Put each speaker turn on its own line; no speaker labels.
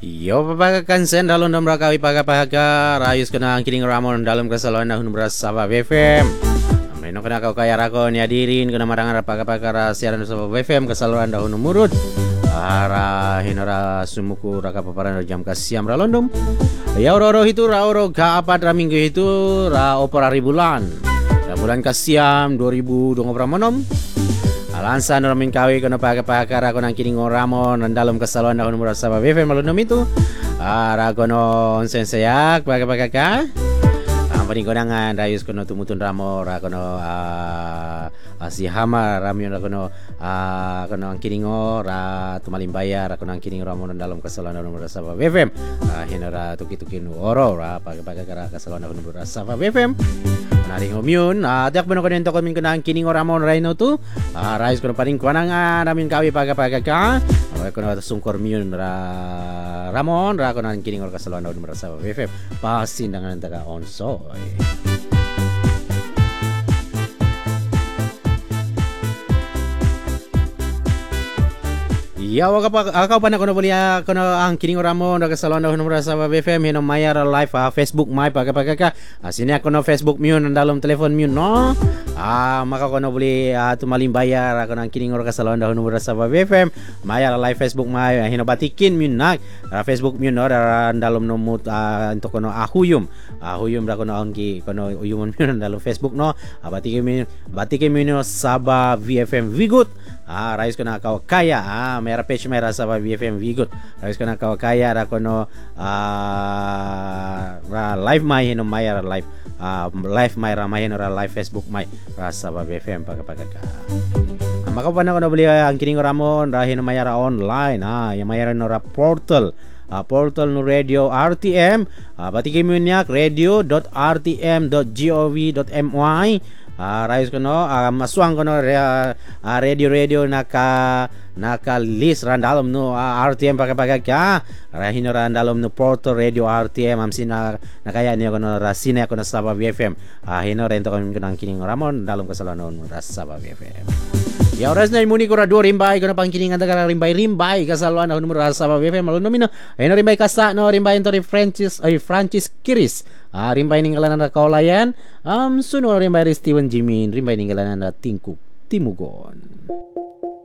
Yo papagakan sen dalam nomor kawi paga rayus kena kiring ramon dalam kesalahan dahun berasaba BFM. Meno kena kau kaya rako ni hadirin kena marangan paga siaran bersama BFM kesalahan dahun murut. Ara hinara sumuku raka paparan jam kasiam ralondom. Ya oro itu ra oro ga apa ra minggu itu ra opera bulan. Bulan kasiam 2026. Alansan orang kawi kena pakai aku nang kini ngoramon dalam kesalahan aku merasa BFM malu nom itu. Aku no onsen seyak pakai ka. Paling konangan rayus kono tumutun ramo ra kono si hama ramion kono kono ang kini ngora tumalim bayar kono ang kini ramon dalam kesalahan aku merasa BFM. Hinara tuki-tuki oro ra pakai ka kesalahan aku merasa BFM. Naring umyun, tiyak mo na kanento kami ko na ang kining oramon rino tu. Rais ko na pa rin ko na nga namin kawi paga-paga ka. Ko na sungkor miyun ramon, ra ko na ang kining or kasaluan na marasa BFM. Pasin na nga ng taga onsoy. Ya akaw pa na kono buli kono ang kining oramo daga salon daw numero sa BFM hino mayar live Facebook may pagka sini ako no Facebook miyun dalam telepon miyun no maka kono buli tumalim bayar ako ang kining or salon daw numero sa BFM mayar live Facebook may hino batikin miyun nak Facebook miyun no dalam numut untuk kono ahuyum da kono angki kono uyumon miyun dalam Facebook no batikin miyun Sabah BFM Vigut rais ko na kau kaya mera page mera sa BFM Vigot rais ko na kau kaya ra kono live mai hino mayar live live mai ra mai ra live Facebook mai ra sa BFM pagka maka pa na kono beli ang kining ramon ra hino mayar online yung mayar no ra portal portal no radio RTM batikin mo niyak radio.rtm.gov.my rayos ko no maswang ko no radio naka list randalom no RTM pakai ka rahin no randalom no portal radio RTM amsin nakaya niyo ko no rasina ko na Sabah BFM hino rento ko nang kining ramon dalam kasalanon Sabah BFM. Ya oras na imuni ko ra do rimbay ko na pangkiningan daga rimbay kasaluan ako numero Sabah BFM malu nomino hino rimbay kasa no rimbay to Francis Kiris rimbay ning kalanan na kaulayan suno rimbay Steven Jimin rimbay ning kalanan na Tingkuk Timugon.